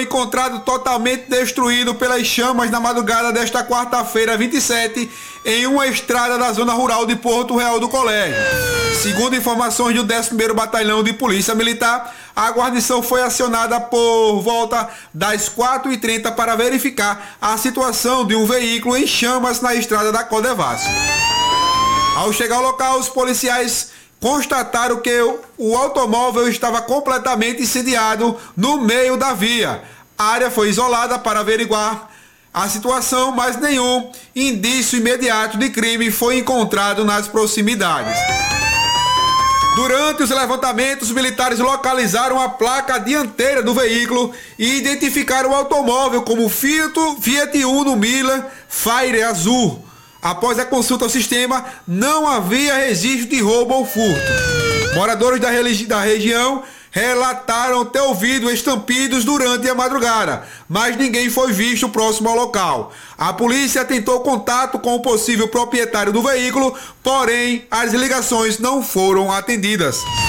foi encontrado totalmente destruído pelas chamas na madrugada desta quarta-feira, 27, em uma estrada da zona rural de Porto Real do Colégio. Segundo informações do 11º Batalhão de Polícia Militar, a guarnição foi acionada por volta das 4h30 para verificar a situação de um veículo em chamas na estrada da Codevasf. Ao chegar ao local, os policiais constataram que o automóvel estava completamente incendiado no meio da via. A área foi isolada para averiguar a situação, mas nenhum indício imediato de crime foi encontrado nas proximidades. Durante os levantamentos, os militares localizaram a placa dianteira do veículo e identificaram o automóvel como Fiat Uno Mila Fire azul. Após a consulta ao sistema, não havia registro de roubo ou furto. Moradores da região relataram ter ouvido estampidos durante a madrugada, mas ninguém foi visto próximo ao local. A polícia tentou contato com o possível proprietário do veículo, porém as ligações não foram atendidas.